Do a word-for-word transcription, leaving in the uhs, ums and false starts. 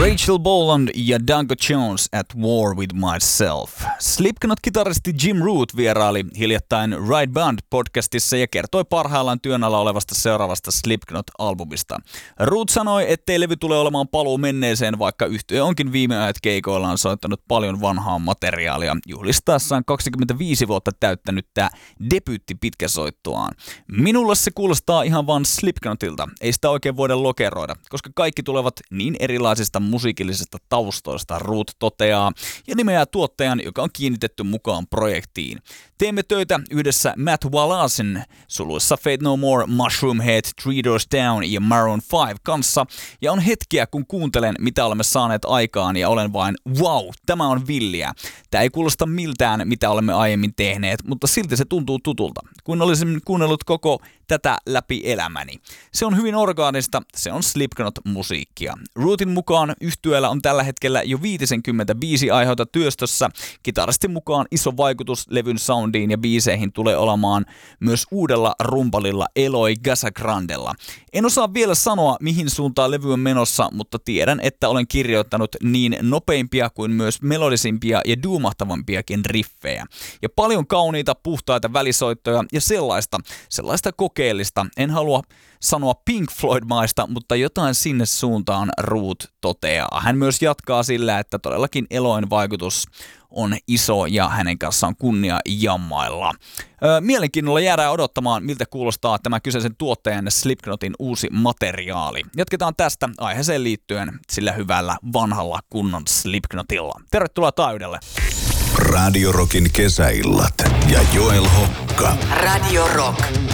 Rachel Boland ja Danko Jones at War with Myself. Slipknot-kitaristi Jim Root vieraili hiljattain Ride Band-podcastissa ja kertoi parhaillaan työn alla olevasta seuraavasta Slipknot-albumista. Root sanoi, ettei levy tule olemaan paluu menneeseen, vaikka yhtye onkin viime ajat keikoillaan soittanut paljon vanhaa materiaalia juhlistaessaan kaksikymmentäviisi vuotta täyttänyttä debyyttipitkäsoittoaan. Minulle se kuulostaa ihan vaan Slipknotilta, ei sitä oikein voida lokeroida, koska kaikki tulevat niin erilaisista musiikillisista taustoista, Root toteaa, ja nimeää tuottajan, joka on kiinnitetty mukaan projektiin. Teemme töitä yhdessä Matt Wallacein suluissa Fate No More, Mushroom Head, Three Doors Down ja Maroon five kanssa, ja on hetkiä, kun kuuntelen, mitä olemme saaneet aikaan, ja olen vain, wow, tämä on villiä. Tämä ei kuulosta miltään, mitä olemme aiemmin tehneet, mutta silti se tuntuu tutulta, kun olisin kuunnellut koko tätä läpi elämäni. Se on hyvin orgaanista, se on Slipknot-musiikkia. Rootin mukaan yhtyeellä on tällä hetkellä jo viisikymmentäviisi aiheuta työstössä. Kitaristin mukaan iso vaikutus levyn soundiin ja biiseihin tulee olemaan myös uudella rumpalilla Eloy Casagrandella. En osaa vielä sanoa, mihin suuntaan levy on menossa, mutta tiedän, että olen kirjoittanut niin nopeimpia kuin myös melodisimpia ja duumahtavampiakin riffejä. Ja paljon kauniita, puhtaita välisoittoja ja sellaista, sellaista kokeellista. En halua sanoa Pink Floyd-maista, mutta jotain sinne suuntaan Root toteaa. Hän myös jatkaa sillä, että todellakin Eloyn vaikutus on iso ja hänen kanssaan kunnia jammailla. Öö, mielenkiinnolla jäädään odottamaan, miltä kuulostaa tämä kyseisen tuottajan Slipknotin uusi materiaali. Jatketaan tästä aiheeseen liittyen sillä hyvällä vanhalla kunnon Slipknotilla. Tervetuloa taajuudelle. Radio Rockin kesäillat ja Joel Hokka. Radio Rock.